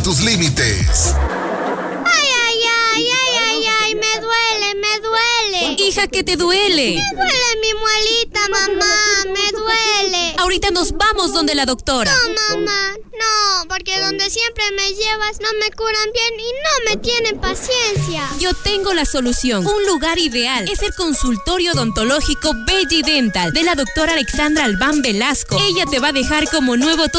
tus límites. Ay, me duele. Hija, ¿qué te duele? Me duele mi muelita, mamá, me duele. Ahorita nos vamos donde la doctora. No, mamá, no, porque donde siempre me llevas no me curan bien y no me tienen paciencia. Yo tengo la solución. Un lugar ideal es el consultorio odontológico Belli Dental de la doctora Alexandra Albán Velasco. Ella te va a dejar como nuevo